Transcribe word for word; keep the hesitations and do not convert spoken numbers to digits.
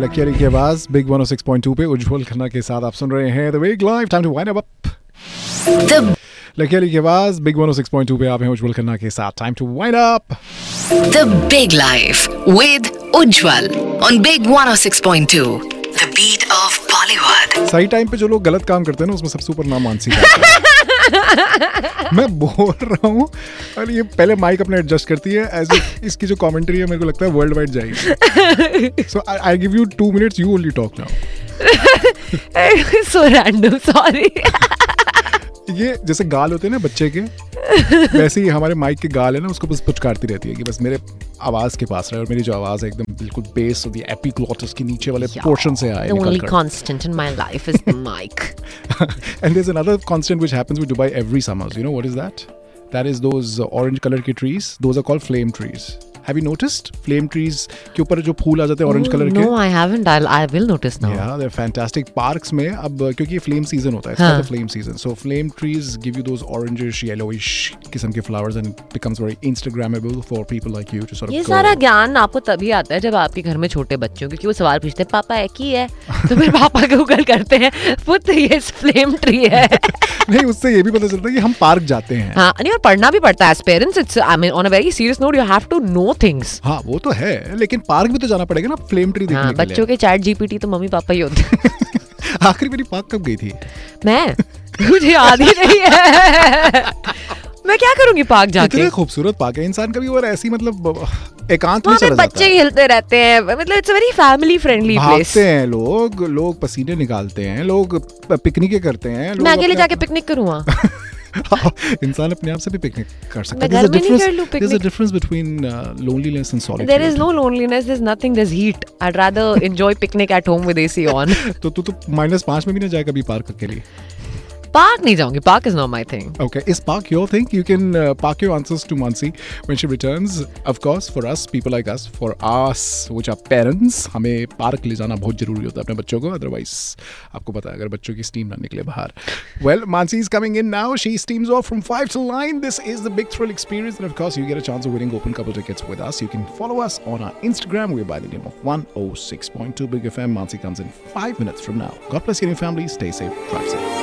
Lucky Ali की आवाज big one ओ six point two पे उज्जवल खन्ना के साथ आप सुन रहे हैं the big life time to wind up. Lucky Ali की आवाज बिग वन ओ सिक्स पॉइंट टू पे आप हैं उज्जवल खन्ना के साथ time to wind up. The big life with Ujjwal on big one O six point two the beat of Bollywood. सही time पे जो लोग गलत काम करते हैं ना उसमें सबसे ऊपर नाम मानसी का मैं बोल रहा हूँ और ये पहले माइक अपने एडजस्ट करती है एज इसकी जो कमेंट्री है मेरे को लगता है वर्ल्ड वाइड जाएगी। सो I give you two minutes you only talk now. So random sorry. ये जैसे गाल होते हैं ना बच्चे के वैसे ही हमारे माइक के गाल है ना उसको बस पुचकारती रहती है कि बस मेरे आवाज के पास रहे और मेरी जो आवाज है एकदम बिल्कुल बेस ऑफ द एपिग्लॉटिस के नीचे वाले पोर्शन से आए। The only constant in my life is the mic. And there's another constant which happens with Dubai every summers. You know what is that? That is those uh, orange color के trees. Those are called flame trees. Have you noticed? Flame trees के ऊपर जो फूल आ जाते हैं orange color के. No, I haven't. I'll, I will notice now. Yeah, they're fantastic. Parks में अब क्योंकि ये flame season होता है. It's हाँ. called the flame season. So flame trees give you those orangish, yellowish किस्म के flowers and it becomes very Instagrammable for people like you to sort of ये go. सारा ज्ञान आपको तभी आता है जब आपके घर में छोटे बच्चे हो क्योंकि वो सवाल पूछते हैं पापा एक ही है तो फिर पापा गूगल करते हैं पुत्र ये फ्लेम ट्री है। नहीं उससे ये भी पता चलता है कि हम पार्क जाते हैं। हाँ नहीं और पढ़ना भी पड़ता है as parents. It's I mean on a very serious note you have to know things. हाँ वो तो है लेकिन पार्क भी तो जाना पड़ेगा ना फ्लेम ट्री देखने हाँ, के लिए। बच्चों के चैट जीपीटी तो मम्मी पापा ही होते हैं। आखिरी मेरी पार्क कब गई थी? मैं मुझे याद ही नहीं है। मैं क्या करूंगी पार्क जाके? इतने खूबसूरत पार्क है इंसान कभी और ऐसी मतलब एकांत में चला जाता है। बच्चे खेलते रहते हैं मतलब it's a very family friendly place. भागते हैं लोग लोग पसीने निकालते हैं लोग पिकनिक करते हैं। मैं अकेले जाके पिकनिक करूँ? इंसान अपने आप से भी पिकनिक कर सकता है। घर में नहीं कर लूं picnic. There's a difference between uh, loneliness and solitude. There is no loneliness, there's nothing, there's heat. I'd rather enjoy picnic at home with A C on. तो तू तो माइनस पाँच में भी ना जाए कभी पार्क अकेले? पार्क नहीं जाऊंगी. Park is not my thing. Okay, is park your thing? You can uh, park your answers to Mansi when she returns. Of course, for us, people like us, for us, which are parents, हमें park ले जाना बहुत जरूरी होता है अपने बच्चों को. Otherwise, आपको पता है अगर बच्चों की स्टीम ना निकले बाहर. Well, Mansi is coming in now. She steams off from five to nine. This is the Big Thrill Experience, and of course, you get a chance of winning open couple tickets with us. You can follow us on our Instagram. We're by the name of one oh six point two Big F M. Mansi comes in five minutes from now. God bless you and your family. Stay safe. Drive safe.